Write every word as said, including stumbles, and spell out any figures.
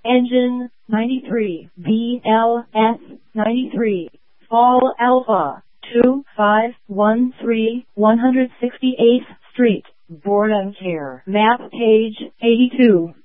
Engine ninety-three, B L S ninety-three, Fall Alpha, two five one three, one hundred sixty-eighth Street, Board and Care, map page eighty-two.